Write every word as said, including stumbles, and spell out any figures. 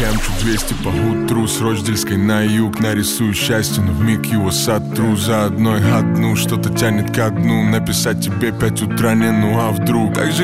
Мчу двести по утру с Рочдельской на юг. Нарисую счастье, но вмиг его сотру. За одной одну, что-то тянет ко дну. Написать тебе пять утра не, ну а вдруг? Так же